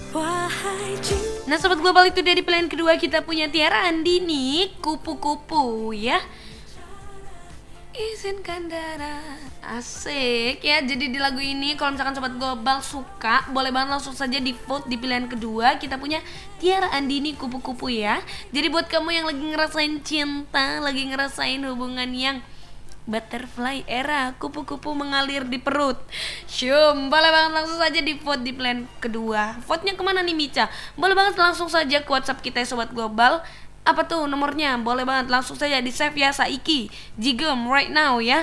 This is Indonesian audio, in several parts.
Nah sobat global, itu dari pilihan kedua kita punya Tiara Andini, Kupu-Kupu ya. Izinkan darah. Asik ya. Jadi di lagu ini kalau misalkan sobat global suka, boleh banget langsung saja di vote di pilihan kedua. Kita punya Tiara Andini, Kupu-Kupu ya. Jadi buat kamu yang lagi ngerasain cinta, lagi ngerasain hubungan yang butterfly era, kupu-kupu mengalir di perut, boleh banget langsung saja di vote di pilihan kedua. Vote-nya kemana nih Mica? Boleh banget langsung saja ke WhatsApp kita ya sobat global. Apa tuh nomornya? Boleh banget langsung saja di save ya saiki. Jigem right now ya.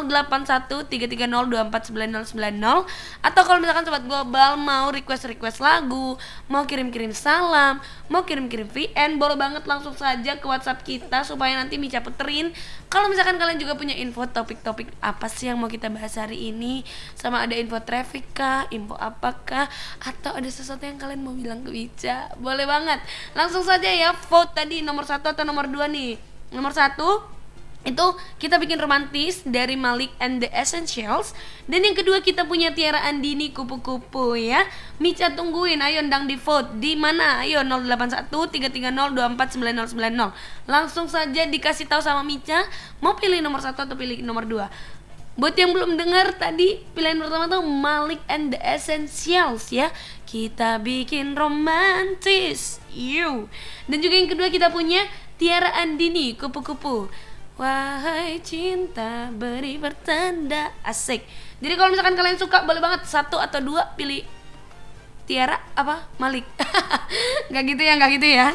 081330249090. Atau kalau misalkan sobat global mau request lagu, mau kirim salam, mau kirim VN, boleh banget langsung saja ke WhatsApp kita supaya nanti Mica puterin. Kalau misalkan kalian juga punya info topik-topik apa sih yang mau kita bahas hari ini, sama ada info traffic kah, info apakah, atau ada sesuatu yang kalian mau bilang ke Mica, boleh banget langsung saja ya vote tadi nomor 1 atau nomor 2 nih. Nomor 1 itu kita bikin romantis dari Malik and the Essentials. Dan yang kedua kita punya Tiara Andini, Kupu-Kupu ya. Mica tungguin, ayo ndang di vote. Di mana? Ayo 081330249090. Langsung saja dikasih tahu sama Mica mau pilih nomor 1 atau pilih nomor 2. Buat yang belum dengar tadi, pilihan pertama tuh Malik and the Essentials ya. Kita bikin romantis. Dan juga yang kedua kita punya Tiara Andini, Kupu-Kupu. Wahai cinta beri pertanda. Asik. Jadi kalau misalkan kalian suka, boleh banget 1 atau 2 pilih Tiara apa Malik. Gak gitu ya.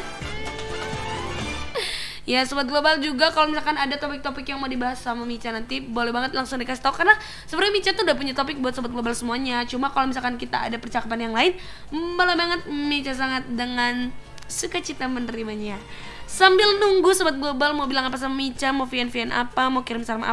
Ya sobat global juga kalau misalkan ada topik-topik yang mau dibahas sama Mica nanti, boleh banget langsung dikasih tahu, karena sebenarnya Mica tuh udah punya topik buat sobat global semuanya. Cuma kalau misalkan kita ada percakapan yang lain, boleh banget Mica sangat dengan sukacita menerimanya. Sambil nunggu sobat global mau bilang apa sama Mica, mau VN apa, mau kirim salam apa,